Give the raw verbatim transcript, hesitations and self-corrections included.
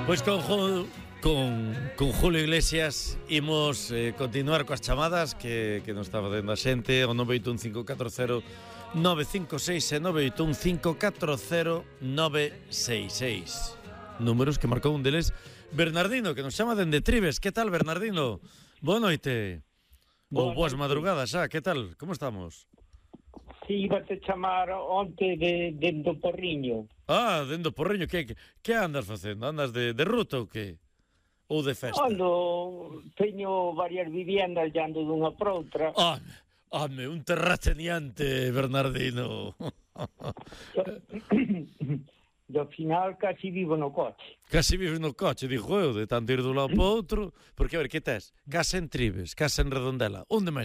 Pois con, con, con Julio Iglesias imos eh, continuar coas chamadas que, que nos estaba dando a xente ao nove oito un cinco catro cero nove cinco seis e nove oito un cinco catro cero nove seis seis. Números que marcou un deles Bernardino, que nos chama dende Tribes. Que tal, Bernardino? Boa noite. Ou boas madrugadas xa, que tal? Como estamos? Si, ibate chamar onte de, dentro Porriño. Ah, dentro Porriño, que, que andas facendo? Andas de, de ruta ou que? Ou de festa? Ando, teño varias viviendas e ando dunha para outra. Ah, home, un terrateniante, Bernardino. E ao final casi vivo no coche. Casi vives no coche, dixo eu, de tanto ir dun lado para outro. Porque, a ver, que tes? Casa en Tribes, casa en Redondela. Onde máis